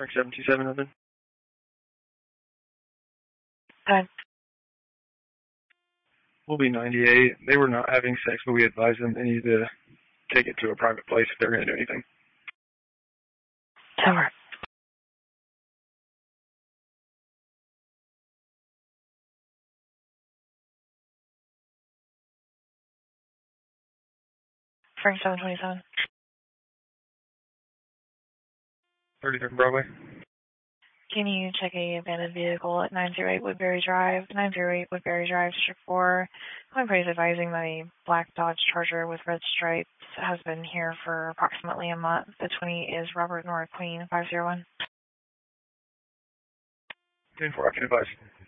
Frank 727, nothing. We'll be 98. They were not having sex, but we advised them they need to take it to a private place if they're going to do anything. Tower. Frank 727. 33rd Broadway. Can you check a abandoned vehicle at 908 Woodbury Drive? 908 Woodbury Drive, District 4. Employees advising that a black Dodge Charger with red stripes has been here for approximately a month. The 20 is Robert Nora Queen, 501. 10-4, I can advise.